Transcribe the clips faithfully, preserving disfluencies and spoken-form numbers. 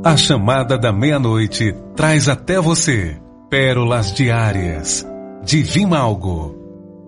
A chamada da meia-noite traz até você pérolas diárias de Vimalgo.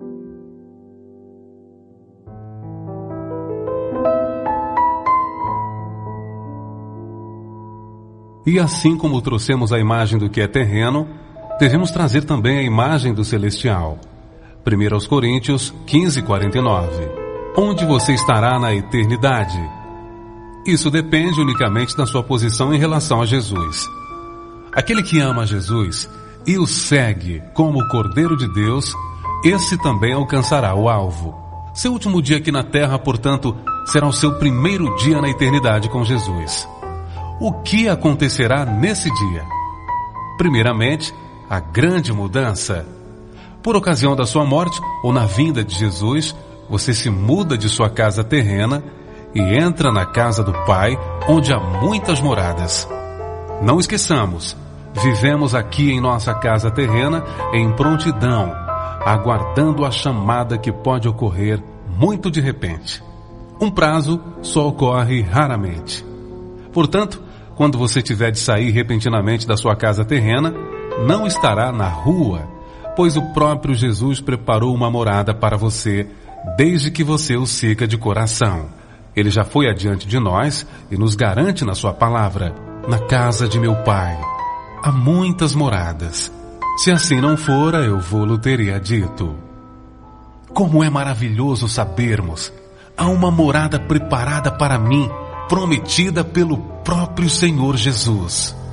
E assim como trouxemos a imagem do que é terreno, devemos trazer também a imagem do celestial. primeira aos Coríntios quinze, quarenta e nove. Onde você estará na eternidade? Isso depende unicamente da sua posição em relação a Jesus. Aquele que ama Jesus e o segue como o Cordeiro de Deus, esse também alcançará o alvo. Seu último dia aqui na terra, portanto, será o seu primeiro dia na eternidade com Jesus. O que acontecerá nesse dia? Primeiramente, a grande mudança. Por ocasião da sua morte ou na vinda de Jesus, você se muda de sua casa terrena e entra na casa do Pai, onde há muitas moradas. Não esqueçamos, vivemos aqui em nossa casa terrena em prontidão, aguardando a chamada que pode ocorrer muito de repente. Um prazo só ocorre raramente. Portanto, quando você tiver de sair repentinamente da sua casa terrena, não estará na rua, pois o próprio Jesus preparou uma morada para você, desde que você o siga de coração. Ele já foi adiante de nós e nos garante na sua palavra: na casa de meu Pai há muitas moradas. Se assim não fora, eu vou-lo teria dito. Como é maravilhoso sabermos: há uma morada preparada para mim, prometida pelo próprio Senhor Jesus.